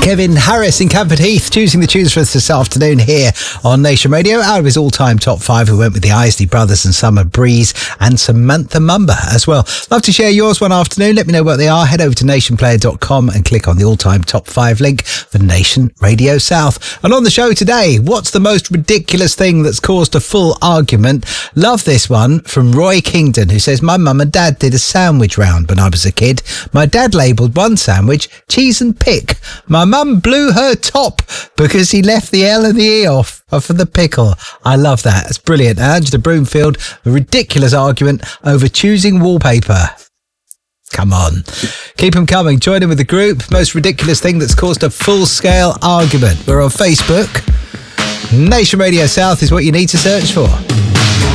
Kevin Harris in Camford Heath, choosing the tunes for us this afternoon here on Nation Radio. Out of his all-time top 5, we went with the Isley Brothers and Summer Breeze and Samantha Mumba as well. Love to share yours one afternoon. Let me know what they are. Head over to nationplayer.com and click on the all-time top 5 link for Nation Radio South. And on the show today, what's the most ridiculous thing that's caused a full argument? Love this one from Roy Kingdon, who says, my mum and dad did a sandwich round when I was a kid. My dad labelled one sandwich cheese and pick. My mum blew her top because he left the L and the E off for the pickle. I love that. It's brilliant. Angela Broomfield, a ridiculous argument over choosing wallpaper. Come on. Keep them coming. Join in with the group. Most ridiculous thing that's caused a full-scale argument. We're on Facebook. Nation Radio South is what you need to search for.